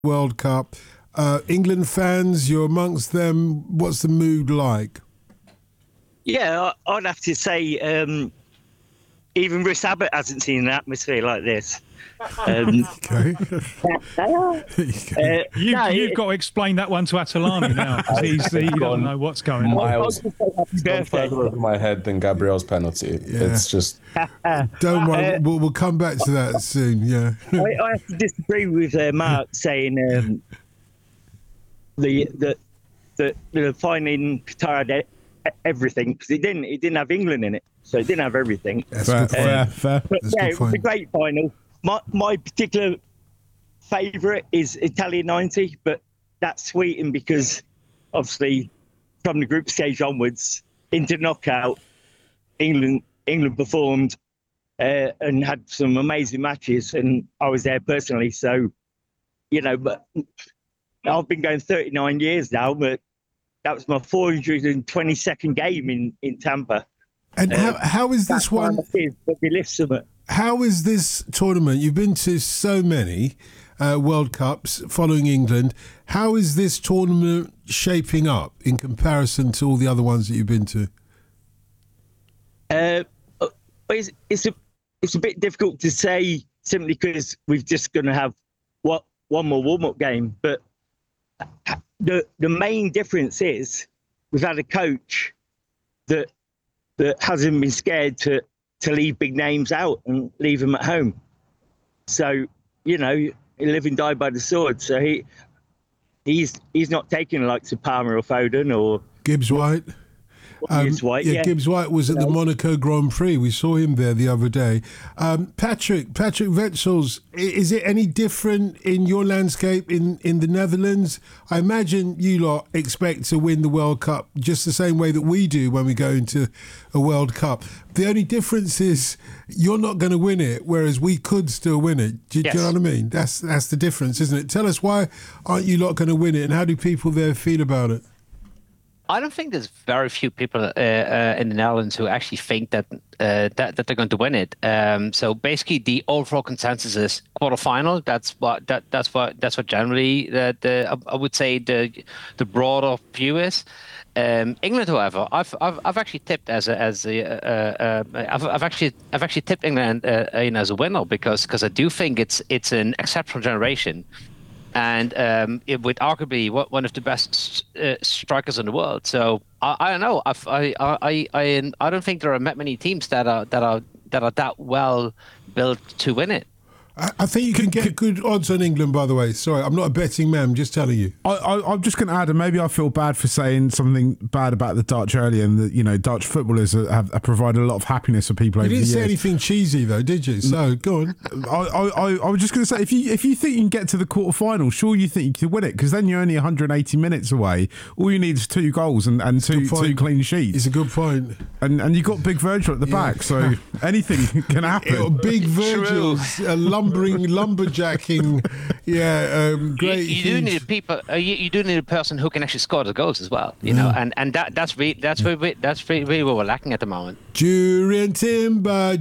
World Cup. England fans, you're amongst them. What's the mood like? Yeah, I'd have to say even Rhys Abbott hasn't seen an atmosphere like this. Okay. You've got to explain that one to Atalani now, because he doesn't know what's going on. Miles gone further over my head than Gabriel's penalty. Yeah. It's just... Don't worry, we'll come back to that soon, yeah. I have to disagree with Mark saying the final in Qatar had everything, because it didn't have England in it, so it didn't have everything. That's fair. But yeah, it was a great final. My particular favourite is Italia 90, but that's sweetened because obviously from the group stage onwards into knockout, England performed and had some amazing matches, and I was there personally. So, but I've been going 39 years now, but that was my 422nd game in Tampa. And how is this one? How is this tournament? You've been to so many World Cups following England. How is this tournament shaping up in comparison to all the other ones that you've been to? It's a bit difficult to say simply because we're just going to have one more warm-up game. But the main difference is we've had a coach that hasn't been scared to leave big names out and leave them at home. So, he live and die by the sword. So he's not taking the likes of Palmer or Foden or Gibbs White. Gibbs White, yeah. Gibbs White was at the Monaco Grand Prix. We saw him there the other day. Patrick Wetsels, is it any different in your landscape in the Netherlands? I imagine you lot expect to win the World Cup just the same way that we do when we go into a World Cup. The only difference is you're not going to win it, whereas we could still win it. Do you know what I mean? That's the difference, isn't it? Tell us, why aren't you lot going to win it, and how do people there feel about it? I don't think there's very few people in the Netherlands who actually think that they're going to win it. So basically, the overall consensus is quarterfinal. That's what generally I would say the broader view is. England, however, I've actually tipped I've actually tipped England as a winner because I do think it's an exceptional generation. And with arguably one of the best strikers in the world. So I don't know. I don't think there are many teams that are that well built to win it. I think you can get good odds on England, by the way. Sorry, I'm not a betting man, I'm just telling you. I'm just going to add, and maybe I feel bad for saying something bad about the Dutch earlier, and that, Dutch footballers have provided a lot of happiness for people over the years. You didn't say anything cheesy, though, did you? So, go on. I was just going to say, if you think you can get to the quarterfinal, sure you think you can win it, because then you're only 180 minutes away. All you need is 2 goals and two clean sheets. It's a good point. And you've got Big Virgil at the back, so anything can happen. Big Virgil's lumberjacking, great. You do need people. You do need a person who can actually score the goals as well. And that's really what we're lacking at the moment. Jurien Timber,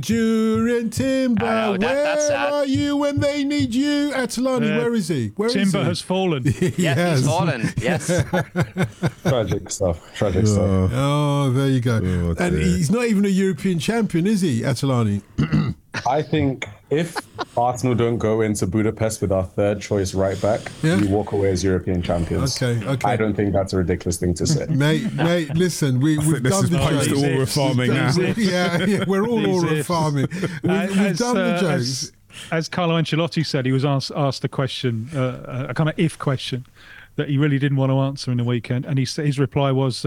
where are you when they need you? Atalani, where is he? Timber has fallen. Yes, he's fallen. Yes. Tragic stuff. Oh, there you go. Oh, and he's not even a European champion, is he, Atalani? I think if Arsenal don't go into Budapest with our third choice right back, we walk away as European champions. Okay. I don't think that's a ridiculous thing to say. Mate, listen, we've done the jokes. This is Aura farming now. Yeah, we're all Aura farming. We've done the jokes. As Carlo Ancelotti said, he was asked a question, a kind of if question, that he really didn't want to answer in the weekend, and his reply was,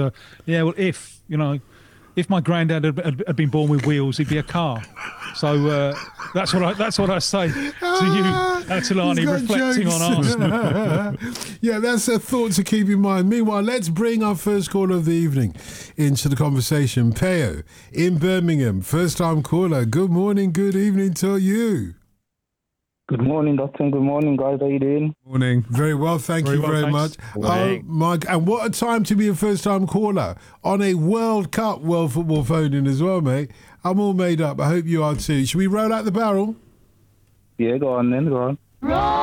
if my granddad had been born with wheels, he'd be a car. So that's what I say to you, Atalani, reflecting on Arsenal. Yeah, that's a thought to keep in mind. Meanwhile, let's bring our first caller of the evening into the conversation. Peo in Birmingham, first time caller. Good morning, good evening to you. Good morning, Doctor. Good morning, guys. How you doing? Morning. Very well, thank you very much. Mike, and what a time to be a first-time caller on a World Cup World Football phone-in as well, mate. I'm all made up. I hope you are too. Should we roll out the barrel? Yeah, go on then. Go on.